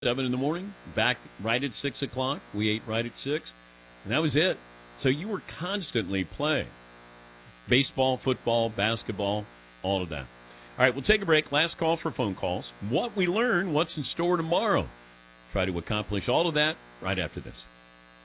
7 in the morning, back right at 6 o'clock. We ate right at 6, and that was it. So you were constantly playing baseball, football, basketball, all of that. All right, we'll take a break. Last call for phone calls. What we learn, what's in store tomorrow. Try to accomplish all of that right after this.